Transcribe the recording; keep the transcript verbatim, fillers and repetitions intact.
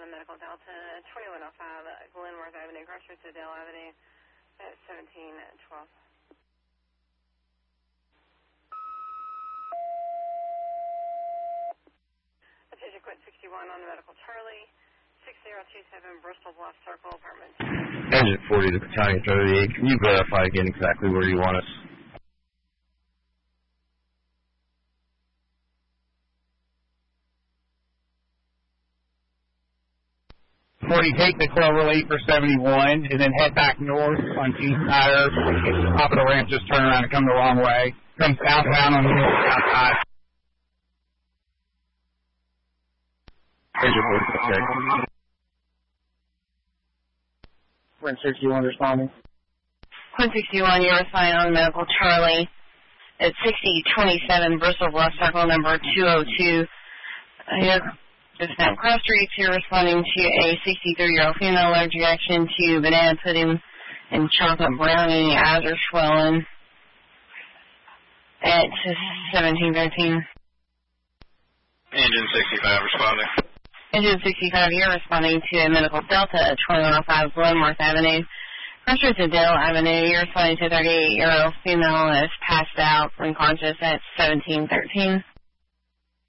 on Medical Delta, twenty-one oh five Glenworth Avenue, Crusher to Dale Avenue at seventeen twelve. Attention, Quint sixty-one on Medical Charlie, six zero two seven Bristol Bluff Circle, apartment. Engine forty to Battalion thirty-eight, can you verify again exactly where you want us? forty, take the Clover eight for seventy-one, and then head back north on T Snyder. Get to the top of the ramp, just turn around and come the wrong way. Come southbound on the north outside. Engine forty, okay. Quint sixty-one responding. Quint sixty-one, you're assigned on Medical Charlie at sixty twenty-seven Bristol Bluff Circle, number two oh two. Here. Just now, cross streets, you're responding to a sixty-three-year-old female allergic reaction to banana pudding and chocolate brownie. Eyes are swollen at seventeen thirteen. Engine sixty-five responding. Engine sixty-five, you're responding to a Medical Delta at twenty-one oh five Glenworth Avenue. Cross streets at Dale Avenue, you're responding to a thirty-eight-year-old female that is passed out, unconscious at seventeen thirteen.